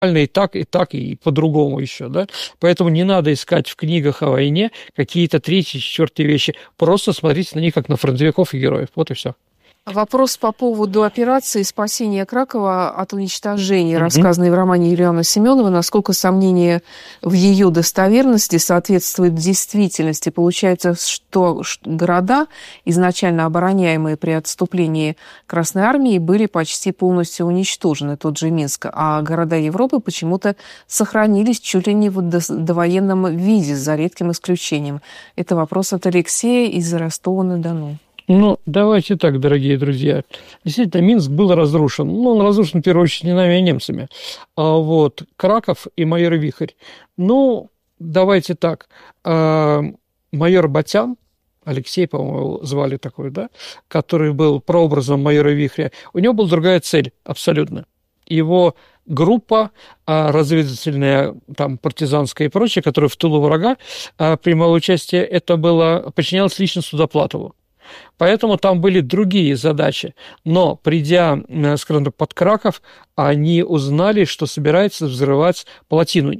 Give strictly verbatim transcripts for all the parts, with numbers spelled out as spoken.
и так, и так, и по-другому еще, да. Поэтому не надо искать в книгах о войне какие-то третьи, четвертые вещи. Просто смотрите на них, как на фронтовиков и героев. Вот и все. Вопрос по поводу операции спасения Кракова от уничтожения, Mm-hmm. рассказанной в романе Юлианы Семеновой. Насколько сомнение в ее достоверности соответствует действительности? Получается, что города, изначально обороняемые при отступлении Красной Армии, были почти полностью уничтожены, тот же Минск, а города Европы почему-то сохранились чуть ли не в довоенном виде, за редким исключением. Это вопрос от Алексея из Ростова-на-Дону. Ну, давайте так, дорогие друзья. Действительно, Минск был разрушен. Ну, он разрушен, в первую очередь, не нами, а немцами. А вот Краков и майор Вихрь. Ну, давайте так. А, майор Батян, Алексей, по-моему, звали такой, да, который был прообразом майора Вихря, у него была другая цель абсолютно. Его группа разведывательная, там, партизанская и прочее, которая в тылу врага принимала участие, это было, подчинялось лично Судоплатову. Поэтому там были другие задачи. Но, придя, скажем так, под Краков, они узнали, что собирается взрывать плотину.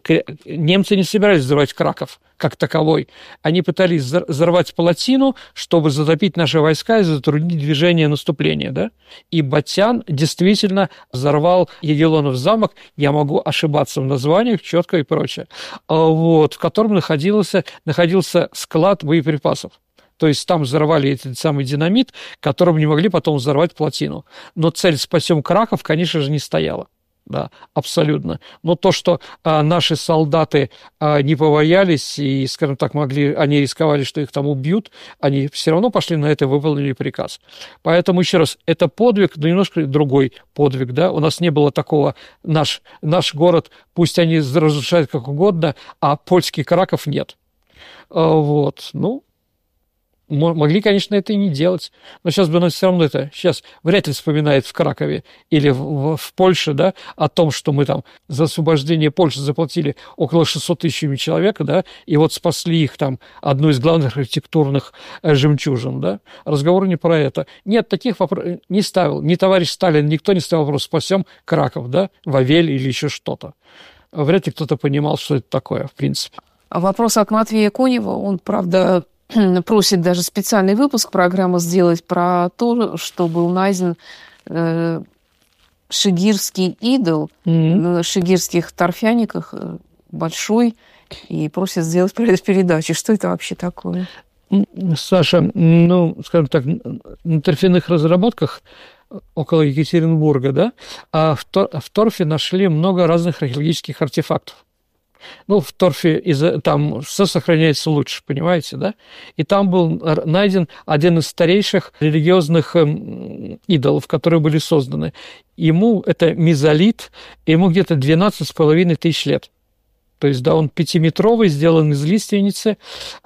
Немцы не собирались взрывать Краков как таковой. Они пытались взорвать плотину, чтобы затопить наши войска и затруднить движение наступления. Да? И Батян действительно взорвал Ягеллонов замок, я могу ошибаться в названиях, четко и прочее, вот, в котором находился, находился склад боеприпасов. То есть там взорвали этот самый динамит, которым не могли потом взорвать плотину. Но цель «спасем Краков», конечно же, не стояла. Да, абсолютно. Но то, что а, наши солдаты а, не побоялись и, скажем так, могли, они рисковали, что их там убьют, они все равно пошли на это и выполнили приказ. Поэтому, еще раз, это подвиг, но немножко другой подвиг, да. У нас не было такого, наш, наш город, пусть они разрушают как угодно, а польский Краков нет. А, вот, ну... Могли, конечно, это и не делать, но сейчас бы нас все равно это, сейчас вряд ли вспоминает в Кракове или в, в Польше, да, о том, что мы там за освобождение Польши заплатили около шестьсот тысяч человек, да, и вот спасли их там, одну из главных архитектурных э, жемчужин, да. Разговор не про это. Нет, таких вопросов не ставил, ни товарищ Сталин, никто не ставил вопрос, спасем Краков, да, Вавель или еще что-то. Вряд ли кто-то понимал, что это такое, в принципе. Вопрос от Матвея Конева, он, правда... просит даже специальный выпуск программы сделать про то, что был найден э, шигирский идол mm-hmm. на шигирских торфяниках, большой, и просит сделать передачу. Что это вообще такое? Саша, ну, скажем так, на торфяных разработках около Екатеринбурга, да, а в, тор- в торфе нашли много разных археологических артефактов. Ну, в торфе там все сохраняется лучше, понимаете, да? И там был найден один из старейших религиозных идолов, которые были созданы. Ему, это мезолит, ему где-то двенадцать с половиной тысяч лет. То есть, да, он пятиметровый, сделан из лиственницы.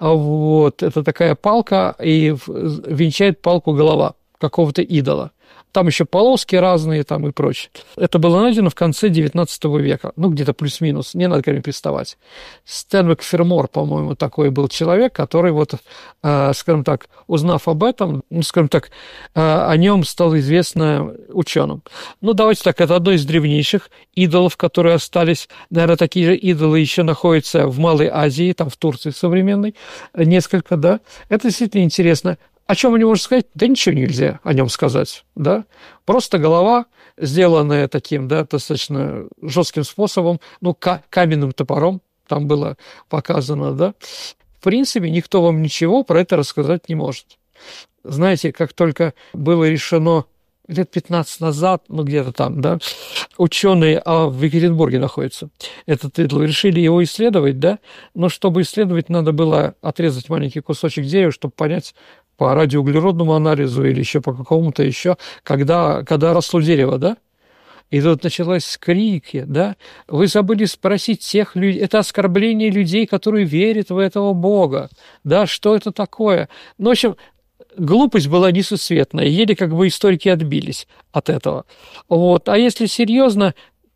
Вот, это такая палка, и венчает палку голова какого-то идола. Там еще полоски разные там и прочее. Это было найдено в конце девятнадцатого века. Ну, где-то плюс-минус. Не надо ко мне приставать. Стэнвик Фермор, по-моему, такой был человек, который вот, э, скажем так, узнав об этом, ну, скажем так, э, о нем стало известно ученым. Ну, давайте так, это одно из древнейших идолов, которые остались. Наверное, такие же идолы еще находятся в Малой Азии, там в Турции современной, несколько, да. Это действительно интересно. О чем они можете сказать? Да ничего нельзя о нем сказать, да. Просто голова, сделанная таким, да, достаточно жестким способом, ну, каменным топором, там было показано, да. В принципе, никто вам ничего про это рассказать не может. Знаете, как только было решено лет пятнадцать назад, ну, где-то там, да, ученые, а в Екатеринбурге находятся, этот идол, решили его исследовать, да, но чтобы исследовать, надо было отрезать маленький кусочек дерева, чтобы понять, по радиоуглеродному анализу или еще по какому-то еще, когда, когда росло дерево, да? И тут началось крики, да? Вы забыли спросить тех людей, это оскорбление людей, которые верят в этого Бога, да? Что это такое? Ну, в общем, глупость была несусветная, еле как бы историки отбились от этого. Вот. А если серьезно,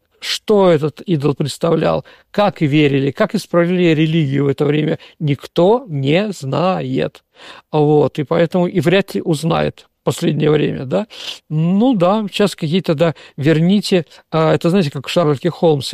что этот идол представлял, как верили, как исправляли религию в это время, никто не знает. Вот, и поэтому и вряд ли узнает. последнее время, да. Ну да, сейчас какие-то, да, верните, это, знаете, как в Шерлоке Холмсе,